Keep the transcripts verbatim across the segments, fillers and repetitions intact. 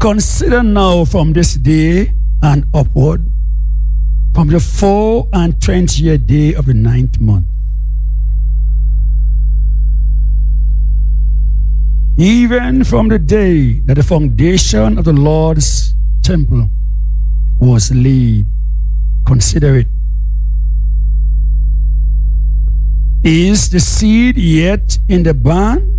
Consider now from this day and upward, from the four and twentieth day of the ninth month, even from the day that the foundation of the Lord's temple was laid. Consider it. Is the seed yet in the barn?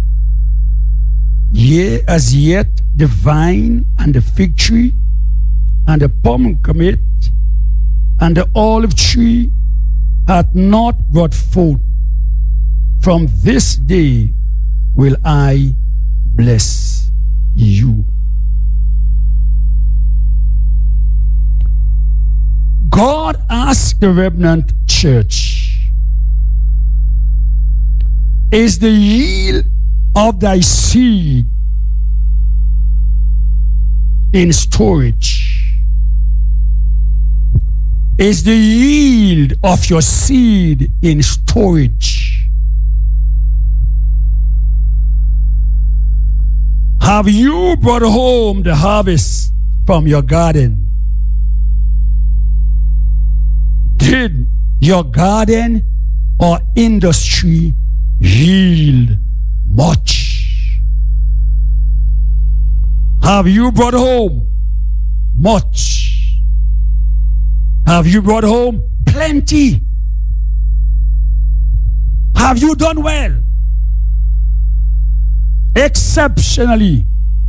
Yea, as yet the vine and the fig tree and the pomegranate and the olive tree hath not brought forth. From this day will I bless you. God asked the remnant church, is the yield of thy seed in storage? Is the yield of your seed in storage? Have you brought home the harvest from your garden? Did your garden or industry yield much? Have you brought home much? Have you brought home plenty? Have you done well? Exceptionally?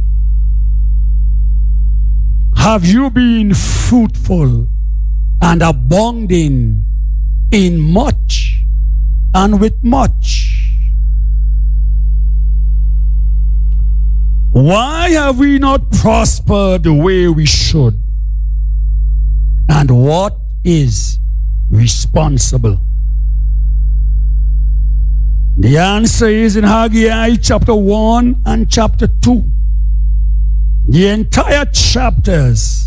Have you been fruitful and abounding in much and with much? Why have we not prospered the way we should? And what is responsible? The answer is in Haggai chapter one and chapter two. The entire chapters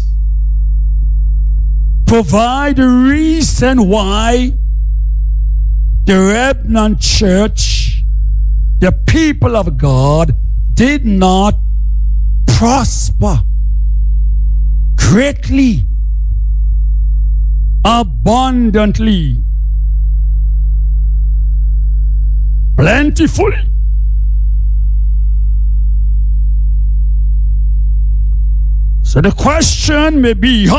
provide the reason why the remnant church, the people of God, did not prosper greatly, abundantly, plentifully. So the question may be,